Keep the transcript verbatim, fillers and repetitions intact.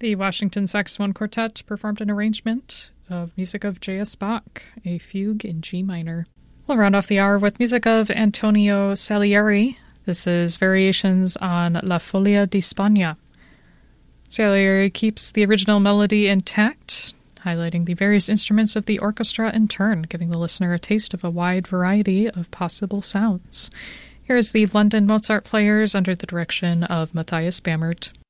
The Washington Saxophone Quartet performed an arrangement of music of J S. Bach, a fugue in G minor. We'll round off the hour with music of Antonio Salieri. This is Variations on La Folia di Spagna. Salieri keeps the original melody intact, highlighting the various instruments of the orchestra in turn, giving the listener a taste of a wide variety of possible sounds. Here is the London Mozart Players under the direction of Matthias Bamert.